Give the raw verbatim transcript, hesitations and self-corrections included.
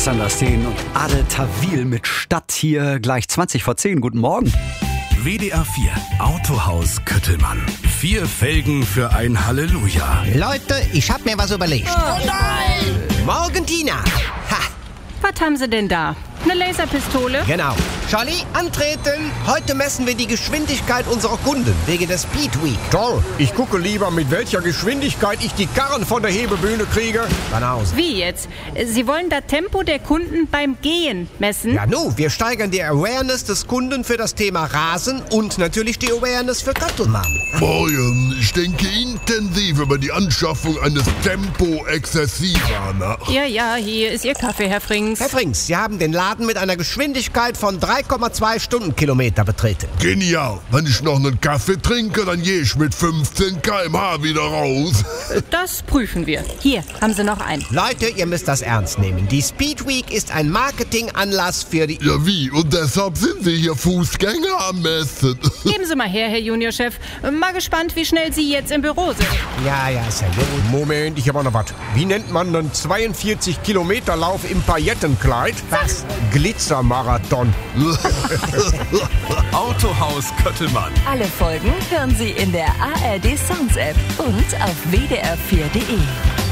Alexander Steen und Adel Tawil mit Stadt hier gleich zwanzig vor zehn. Guten Morgen. W D R vier Autohaus Köttelmann. Vier Felgen für ein Halleluja. Leute, ich hab mir was überlegt. Oh nein! Morgen, Tina. Ha, Was haben Sie denn da? Eine Laserpistole? genau. Charlie, antreten. Heute messen wir die Geschwindigkeit unserer Kunden wegen der Speed Week. Toll, ich gucke lieber, mit welcher Geschwindigkeit ich die Karren von der Hebebühne kriege. Dann aus. Wie jetzt? Sie wollen das Tempo der Kunden beim Gehen messen? Ja, nu, wir steigern die Awareness des Kunden für das Thema Rasen und natürlich die Awareness für Köttelmann. Morgen, ich denke intensiv über die Anschaffung eines Tempo-Exzessiva nach. Ja, ja, hier ist Ihr Kaffee, Herr Frings. Herr Frings, Sie haben den Laden mit einer Geschwindigkeit von drei Komma zwei Stundenkilometer betreten. Genial. Wenn ich noch einen Kaffee trinke, dann gehe ich mit fünfzehn Kilometer pro Stunde wieder raus. Das prüfen wir. Hier, haben Sie noch einen. Leute, ihr müsst das ernst nehmen. Die Speed Week ist ein Marketinganlass für die... Ja, wie? Und deshalb sind wir hier Fußgänger am Messen. Geben Sie mal her, Herr Juniorchef. Mal gespannt, wie schnell Sie jetzt im Büro sind. Ja, ja, ist ja gut. Moment, ich habe auch noch was. Wie nennt man einen zweiundvierzig Kilometer Lauf im Paillettenkleid? Was? Glitzermarathon. Autohaus Köttelmann. Alle Folgen hören Sie in der A R D Sounds App und auf w d r vier punkt d e.